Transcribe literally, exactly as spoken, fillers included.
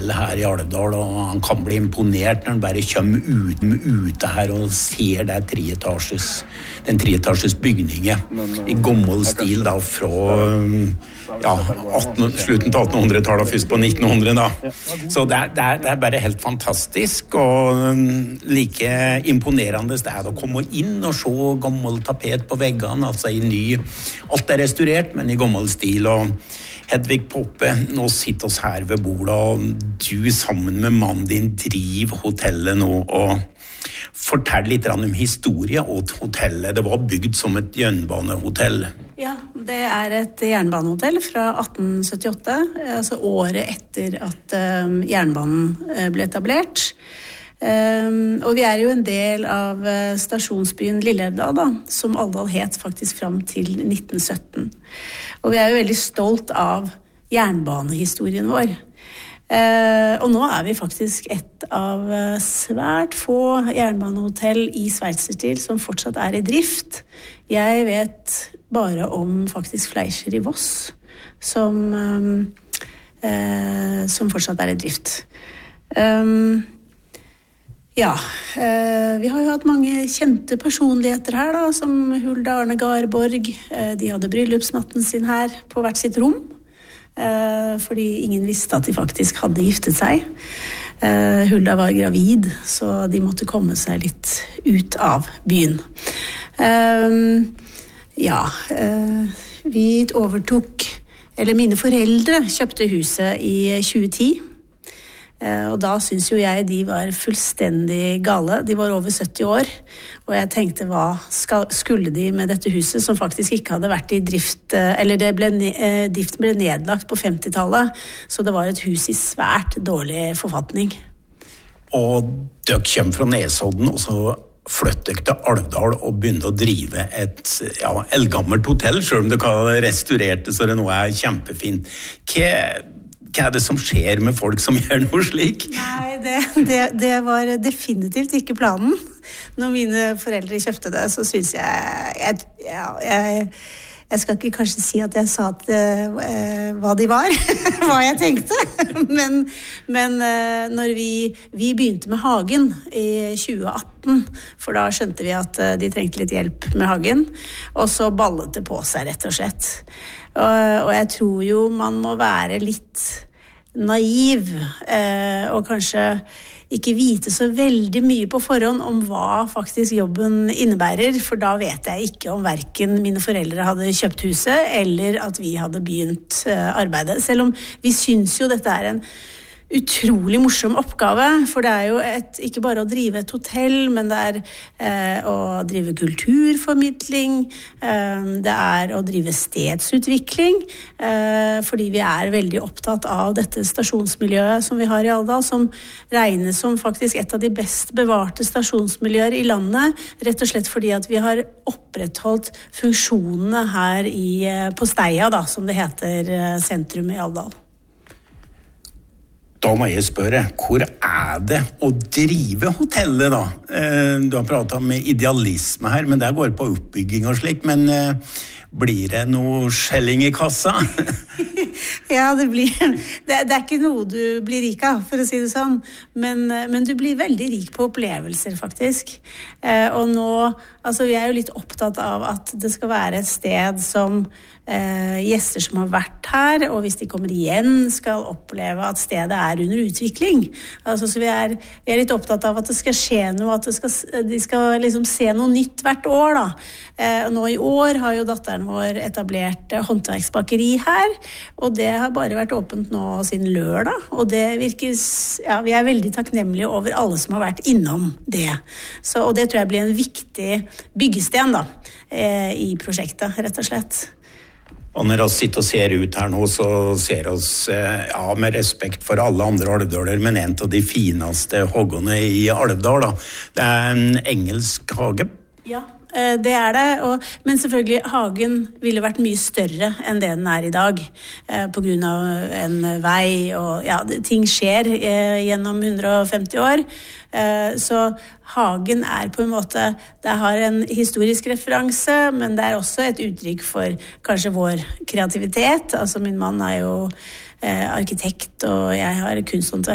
her i Alvdal, og han kan bli imponert når han bare kommer ut, ute her og ser det treetasjes, den treetasjes bygningen i gammel stil da, fra ja, atten, slutten til attenhundretallet, først på nittenhundre da. Så det er, det, er, det er bare helt fantastisk, og like imponerende det er å komme inn og se gammel tapet på veggene, altså i ny, alt er restaurert, men i gammel stil, og Hedvig Poppe, nå sitter oss her ved bordet, og du sammen med mannen din driver hotellet nå, og fortell litt om historie og hotellet. Det var bygd som et jernbanehotell. Ja, det er et jernbanehotell fra atten syttiåtte, altså året etter at um, jernbanen uh, ble etablert. Um, og vi er jo en del av uh, stasjonsbyen Lille-Elvdal da, som Alvdal het faktisk fram til nitten sytten. Og vi er jo veldig stolt av jernbanehistorien vår. Uh, og nå er vi faktisk et av uh, svært få jernbanehotell i sveitserstil som fortsatt er i drift. Jeg vet bare om faktisk Fleischer i Voss, som, um, uh, som fortsatt er i drift. Um, Ja, eh, vi har jo hatt mange kjente personligheter her da, som Hulda Arne Garborg. Eh, de hadde bryllupsnatten sin her på hvert sitt rom, eh, fordi ingen visste at de faktisk hadde giftet seg. Eh, Hulda var gravid, så de måtte komme seg litt ut av byen. Eh, ja, eh, vi overtok, eller mine foreldre kjøpte huset i tjue ti. Og da synes jo jeg de var fullstendig gale. De var over sytti år, og jeg tenkte hva skal, skulle de med dette huset som faktisk ikke hadde vært i drift, eller det ble, driften ble nedlagt på femtitallet, så det var et hus i svært dårlig forfatning. Og dere kommer fra Nesodden, og så flyttet dere til Alvdal og begynte å drive et ja, eldgammelt hotell, selv om dere har restaurert det så det nå er kjempefint. Hva Hva er det som skjer med folk som gjør noe slik? Nei, det, det, det var definitivt ikke planen. Når mine foreldre kjøpte det, så synes jeg... Jeg, ja, jeg, jeg skal ikke kanskje si at jeg sa at, uh, hva de var, hva jeg tenkte. Men, men uh, når vi, vi begynte med hagen i tjue atten, for da skjønte vi at uh, de trengte litt hjelp med hagen, og så ballet det på seg rett og slett. Og, og jeg tror jo man må være litt naiv eh, og kanskje ikke vite så veldig mye på forhånd om hva faktisk jobben innebærer, for da vet jeg ikke om hverken mine foreldre hadde kjøpt huset eller at vi hadde begynt eh, arbeidet. Selv om vi synes jo dette er en utrolig morsom oppgave, for det er jo et, ikke bare å drive et hotell, men det er eh, å drive kulturformidling, eh, det er å drive stedsutvikling, eh, fordi vi er veldig opptatt av dette stasjonsmiljøet som vi har i Alvdal, som regnes som faktisk et av de best bevarte stasjonsmiljøer i landet, rett og slett fordi at vi har opprettholdt funksjonene her i, på Steia, da, som det heter, sentrum i Alvdal. Da må jeg spørre, hvor er det å drive hotellet da? Du har pratet om idealisme her, men det går på oppbygging og slik, men blir det noe skjelling i kassa? Ja, det blir, det, det er ikke noe du blir rik av, for å si det sånn, men, men du blir veldig rik på opplevelser faktisk. Og nå, altså vi er jo litt opptatt av at det skal være et sted som Eh, gjester som har vært her, og hvis de kommer igjen skal oppleve at stedet er under utvikling. Altså, så vi er, vi er litt opptatt av at det skal skje noe, at det skal, de skal liksom se noe nytt hvert år da. Eh, nå i år har jo datteren vår etablert eh, håndverksbakeri her, og det har bare vært åpent nå siden lørdag, og det virker, ja, vi er veldig takknemlige over alle som har vært innom det. Så, og det tror jeg blir en viktig byggesten da, eh, i prosjektet, rett og slett. Og når vi sitter og ser ut her nå, så ser vi oss, ja, med respekt for alle andre alvdøler, men en av de fineste hoggene i Alvdal da. Det er en engelsk hage. Ja, det er det, og, men selvfølgelig hagen ville vært mye større enn det den er i dag, eh, på grunn av en vei, og ja, ting skjer eh, gjennom hundre og femti år, eh, så hagen er på en måte, det har en historisk referanse, men det er også et uttrykk for kanskje vår kreativitet. Altså min mann er jo eh, arkitekt, og jeg har